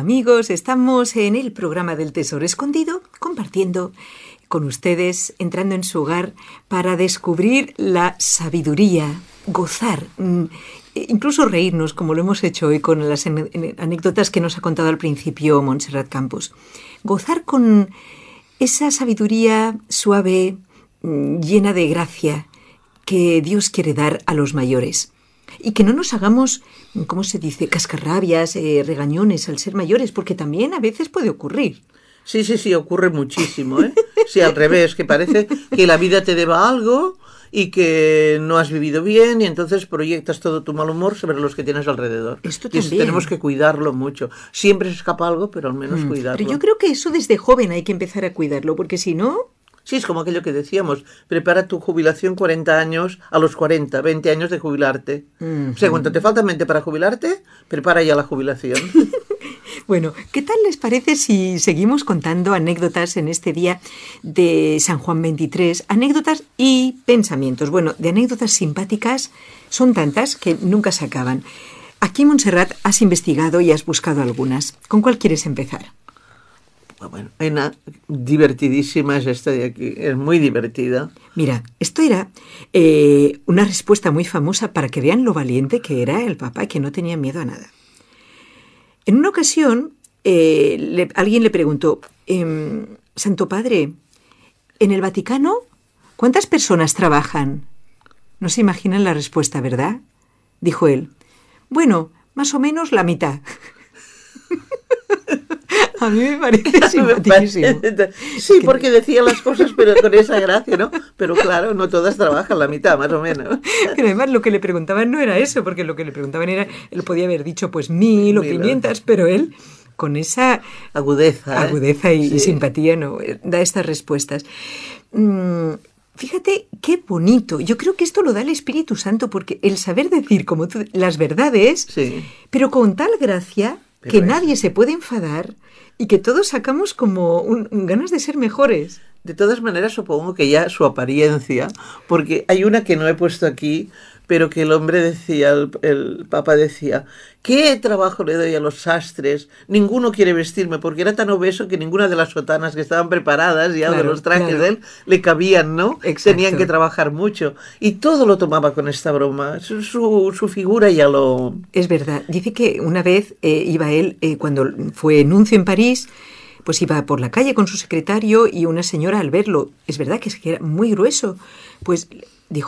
amigos, estamos en el programa del Tesoro Escondido, compartiendo con ustedes, entrando en su hogar para descubrir la sabiduría, gozar, incluso reírnos, como lo hemos hecho hoy con las anécdotas que nos ha contado al principio Montserrat Campos. Gozar con esa sabiduría suave, llena de gracia, que Dios quiere dar a los mayores. Y que no nos hagamos, ¿cómo se dice?, cascarrabias, regañones al ser mayores, porque también a veces puede ocurrir. Sí, ocurre muchísimo, ¿eh? Sí, al revés, que parece que la vida te deba algo y que no has vivido bien y entonces proyectas todo tu mal humor sobre los que tienes alrededor. Esto y también. Tenemos que cuidarlo mucho. Siempre se escapa algo, pero al menos cuidarlo. Pero yo creo que eso desde joven hay que empezar a cuidarlo, porque si no... Sí, es como aquello que decíamos, prepara tu jubilación 40 años, a los 40, 20 años de jubilarte. O sea, cuando te falta mente para jubilarte, prepara ya la jubilación. Bueno, ¿qué tal les parece si seguimos contando anécdotas en este día de San Juan 23? Anécdotas y pensamientos. Bueno, de anécdotas simpáticas son tantas que nunca se acaban. Aquí, Montserrat, has investigado y has buscado algunas. ¿Con cuál quieres empezar? Bueno, una divertidísima es esta de aquí, es muy divertida. Mira, esto era una respuesta muy famosa para que vean lo valiente que era el Papa, que no tenía miedo a nada. En una ocasión, alguien le preguntó, Santo Padre, ¿en el Vaticano cuántas personas trabajan? No se imaginan la respuesta, ¿verdad? Dijo él. Bueno, más o menos la mitad. A mí me parece simpaticísimo. Sí, porque decía las cosas pero con esa gracia, ¿no? Pero claro, no todas trabajan, la mitad más o menos. Pero además lo que le preguntaban no era eso, porque lo que le preguntaban era, él podía haber dicho pues 1000 o 500, pero él con esa agudeza y simpatía no da estas respuestas. Fíjate qué bonito. Yo creo que esto lo da el Espíritu Santo, porque el saber decir como tú, las verdades, sí, pero con tal gracia que nadie se puede enfadar y que todos sacamos como ganas de ser mejores. De todas maneras, supongo que ya su apariencia, porque hay una que no he puesto aquí, pero que el hombre decía, el Papa decía, ¿qué trabajo le doy a los sastres? Ninguno quiere vestirme, porque era tan obeso que ninguna de las sotanas que estaban preparadas ya de los trajes de él le cabían, ¿no? Exacto. Tenían que trabajar mucho. Y todo lo tomaba con esta broma. Su figura ya lo... Es verdad. Dice que una vez iba él, cuando fue nuncio en París, pues iba por la calle con su secretario y una señora al verlo, es verdad que era muy grueso, pues